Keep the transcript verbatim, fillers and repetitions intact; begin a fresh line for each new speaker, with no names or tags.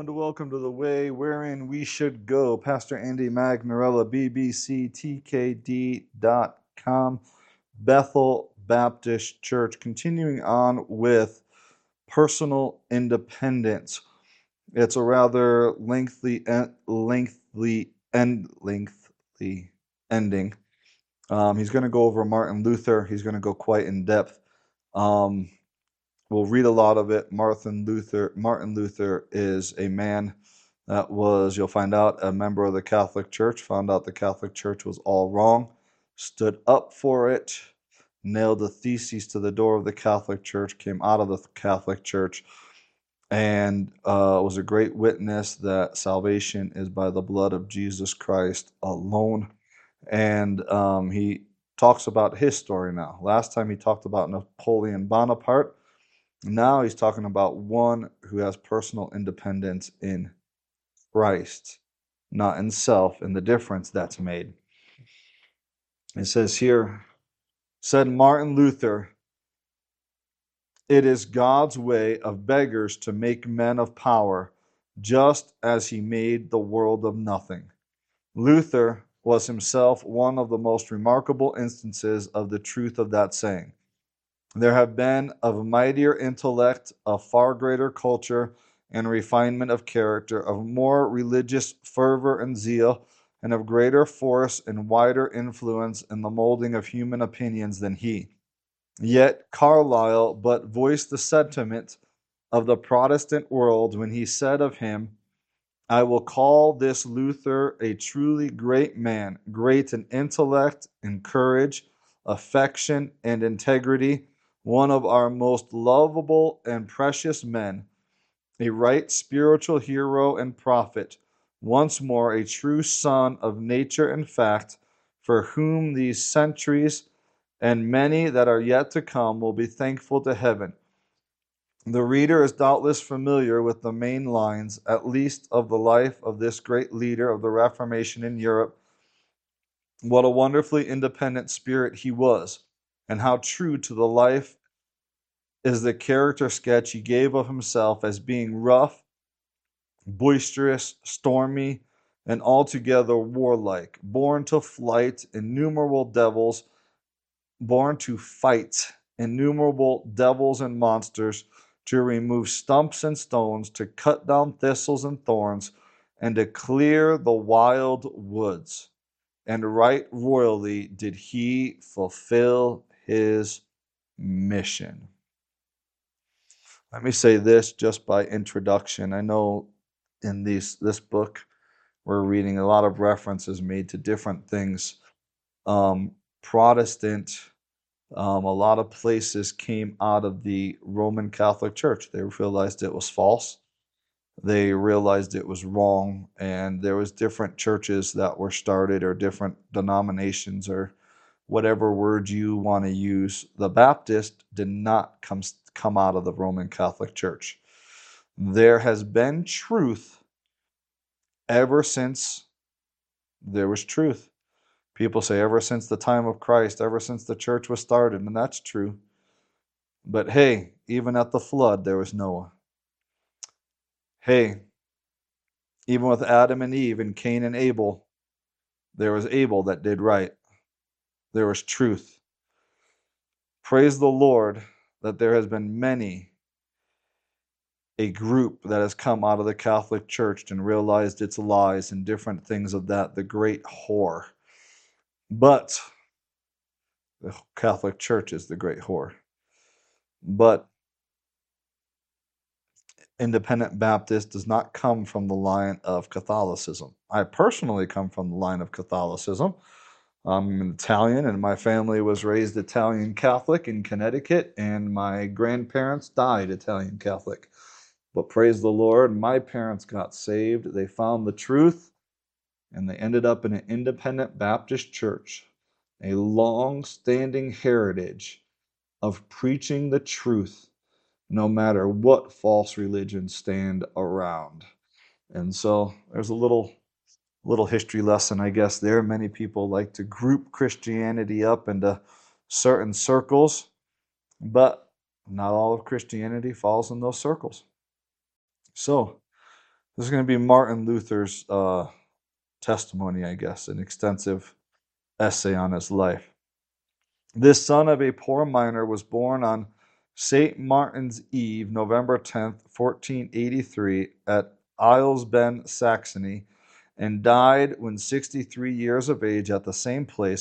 And welcome to The Way Wherein We Should Go. Pastor Andy Magnorella, B B C T K D dot com, Bethel Baptist Church. Continuing on with personal independence. It's a rather lengthy, lengthy, end, lengthy ending. Um, he's going to go over Martin Luther. He's going to go quite in depth. Um, we'll read a lot of it. Martin Luther. Martin Luther is a man that was, you'll find out, a member of the Catholic Church, found out the Catholic Church was all wrong, stood up for it, nailed the theses to the door of the Catholic Church, came out of the Catholic Church, and uh, was a great witness that salvation is by the blood of Jesus Christ alone. And um, he talks about his story now. Last time he talked about Napoleon Bonaparte. Now he's talking about one who has personal independence in Christ, not in self, and the difference that's made. It says here, said Martin Luther, "It is God's way of beggars to make men of power, just as he made the world of nothing." Luther was himself one of the most remarkable instances of the truth of that saying. There have been of mightier intellect, of far greater culture and refinement of character, of more religious fervor and zeal, and of greater force and wider influence in the molding of human opinions than he. Yet Carlyle but voiced the sentiment of the Protestant world when he said of him, "I will call this Luther a truly great man, great in intellect, in courage, affection, and integrity, one of our most lovable and precious men, a right spiritual hero and prophet, once more a true son of nature and fact, for whom these centuries and many that are yet to come will be thankful to heaven." The reader is doubtless familiar with the main lines, at least, of the life of this great leader of the Reformation in Europe. What a wonderfully independent spirit he was, and how true to the life is the character sketch he gave of himself as being rough, boisterous, stormy, and altogether warlike, born to flight, innumerable devils, born to fight, innumerable devils and monsters, to remove stumps and stones, to cut down thistles and thorns, and to clear the wild woods. And right royally did he fulfill his mission. Let me say this just by introduction. I know in these, this book we're reading a lot of references made to different things. Um, Protestant, um, a lot of places came out of the Roman Catholic Church. They realized it was false. They realized it was wrong, and there was different churches that were started, or different denominations, or whatever word you want to use. The Baptist did not come come out of the Roman Catholic Church. There has been truth ever since there was truth. People say ever since the time of Christ, ever since the church was started, and that's true. But hey, even at the flood, there was Noah. Hey, even with Adam and Eve and Cain and Abel, there was Abel that did right. There was truth. Praise the Lord that there has been many a group that has come out of the Catholic Church and realized its lies and different things of that, the great whore. But the Catholic Church is the great whore. But Independent Baptist does not come from the line of Catholicism. I personally come from the line of Catholicism. I'm an Italian, and my family was raised Italian Catholic in Connecticut, and my grandparents died Italian Catholic. But praise the Lord, my parents got saved. They found the truth, and they ended up in an independent Baptist church, a long-standing heritage of preaching the truth, no matter what false religions stand around. And so there's a little little history lesson, I guess, there. Many people like to group Christianity up into certain circles, but not all of Christianity falls in those circles. So This is going to be Martin Luther's uh, testimony, I guess, an extensive essay on his life. This son of a poor miner was born on Saint Martin's Eve, November tenth, fourteen eighty-three, at Eilsben, Saxony, and died when sixty-three years of age at the same place